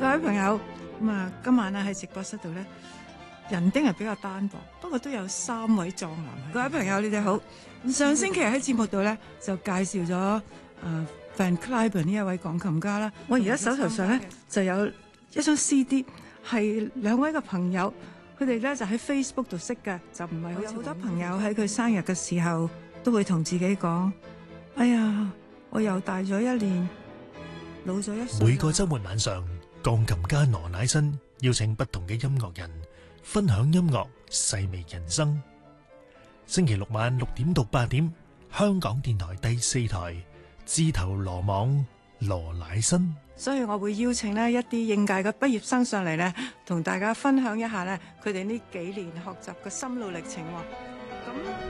各位朋友，今晚咧喺直播室度咧，人丁係比較單薄，不過都有3位壯男。各位朋友，你哋好。上星期喺節目度咧就介紹咗Van Cliburn 呢一位鋼琴家啦。我而家手頭上咧就有一張 CD， 係2位嘅朋友，佢哋咧就喺 Facebook 度識嘅，就唔係好似好多朋友喺佢生日嘅時候都會同自己講：哎呀，我又大咗1年，老咗1歲。 每個週末晚上，鋼琴家羅乃新邀請不同嘅音樂人分享音樂，細味人生。星期六晚6點到8點，香港電台第4台，自投羅網，羅乃新。 所以我會邀請呢一啲應屆嘅畢業生上嚟呢，同大家分享一下呢佢哋呢幾年學習嘅心路歷程。咁